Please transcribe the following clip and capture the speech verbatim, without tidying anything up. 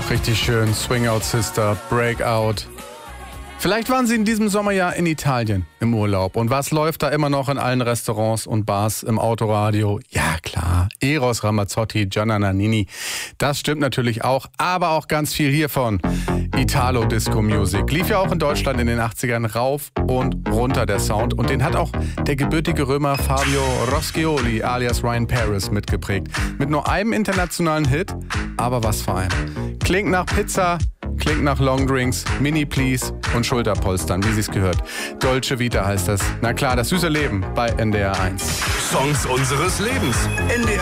richtig schön. Swing Out Sister, Breakout. Vielleicht waren Sie in diesem Sommer ja in Italien im Urlaub. Und was läuft da immer noch in allen Restaurants und Bars im Autoradio? Ja, klar. Eros Ramazzotti, Gianna Nannini. Das stimmt natürlich auch, aber auch ganz viel hiervon. Italo-Disco-Music. Lief ja auch in Deutschland in den achtzigern rauf und runter der Sound. Und den hat auch der gebürtige Römer Fabio Roscioli alias Ryan Paris mitgeprägt. Mit nur einem internationalen Hit, aber was für einen. Klingt nach Pizza, klingt nach Longdrinks, Mini Please und Schulterpolstern, wie sich's gehört. Dolce Vita heißt das. Na klar, das süße Leben bei N D R eins. Songs unseres Lebens. N D R